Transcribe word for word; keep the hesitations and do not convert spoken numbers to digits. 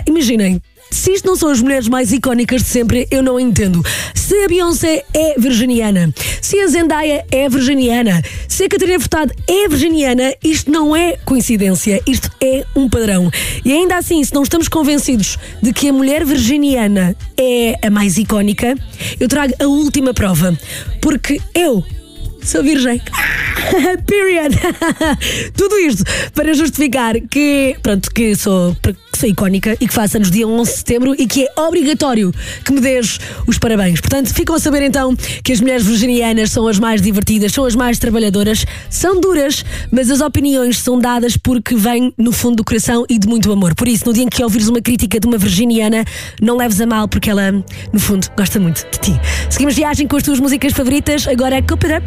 imaginem. Se isto não são as mulheres mais icónicas de sempre, eu não entendo. Se a Beyoncé é virginiana, se a Zendaya é virginiana, se a Catarina Furtado é virginiana, isto não é coincidência, isto é um padrão. E ainda assim, se não estamos convencidos de que a mulher virginiana é a mais icónica, eu trago a última prova. Porque eu sou virgem. Period. Tudo isto para justificar que, pronto, que sou, que sou icónica e que faço anos dia onze de setembro e que é obrigatório que me dês os parabéns. Portanto, ficam a saber então que as mulheres virginianas são as mais divertidas, são as mais trabalhadoras, são duras, mas as opiniões são dadas porque vêm no fundo do coração e de muito amor. Por isso, no dia em que ouvires uma crítica de uma virginiana, não leves a mal porque ela, no fundo, gosta muito de ti. Seguimos viagem com as tuas músicas favoritas. Agora é Coop It Up.